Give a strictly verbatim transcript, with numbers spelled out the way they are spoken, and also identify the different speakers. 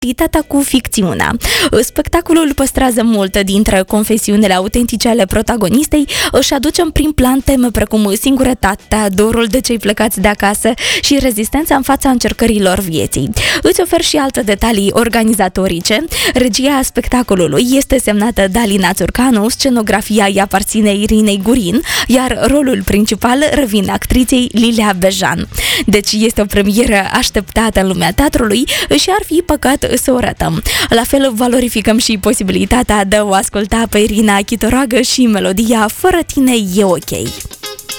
Speaker 1: realitatea cu ficțiunea. Spectacolul păstrează multe dintre confesiunile autentice ale protagonistei, își aduce în prim plan teme precum singurătatea, dorul de cei plecați de acasă și rezistența în fața încercărilor vieții. Îți ofer și alte detalii organizatorice. Regia spectacolului este semnată de Alina Țurcanu, scenografia îi aparține Irinei Gurin, iar rolul principal revine actriței Lilia Bejan. Deci este o premieră așteptată în lumea teatrului și ar fi păcat să o ratăm. La fel valorificăm și posibilitatea de a o asculta pe Irina Chitoroagă și melodia Fără tine e ok.